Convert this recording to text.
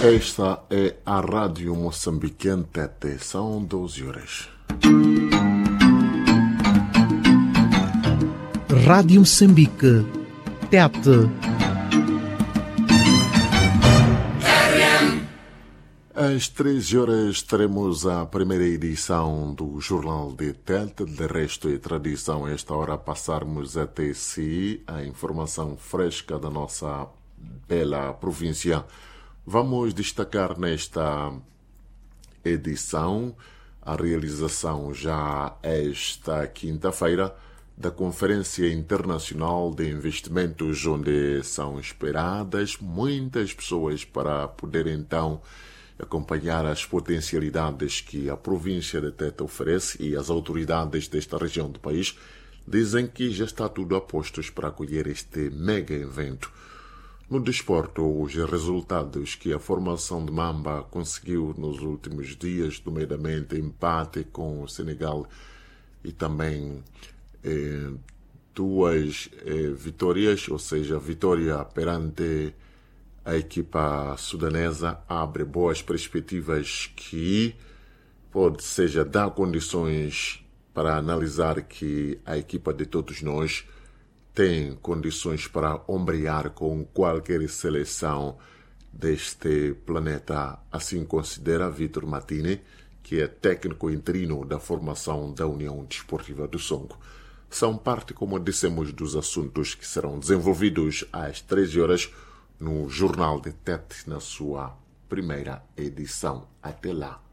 Esta é a Rádio Moçambique Tete, são 12 horas. Rádio Moçambique, Tete. Às 13 horas teremos a primeira edição do Jornal de Tete. De resto é tradição, esta hora passarmos até si a informação fresca da nossa bela província. Vamos destacar nesta edição a realização já esta quinta-feira da Conferência Internacional de Investimentos, onde são esperadas muitas pessoas para poder então acompanhar as potencialidades que a província de Tete oferece, e as autoridades desta região do país dizem que já está tudo a postos para acolher este mega evento. No desporto, os resultados que a formação de Mamba conseguiu nos últimos dias, nomeadamente empate com o Senegal e também duas vitórias, ou seja, vitória perante a equipa sudanesa, abre boas perspectivas que pode, seja, dar condições para analisar que a equipa de todos nós tem condições para ombrear com qualquer seleção deste planeta. Assim considera Vitor Martini, que é técnico interino da formação da União Desportiva do Songo. São parte, como dissemos, dos assuntos que serão desenvolvidos às 13 horas no Jornal de Tete, na sua primeira edição. Até lá.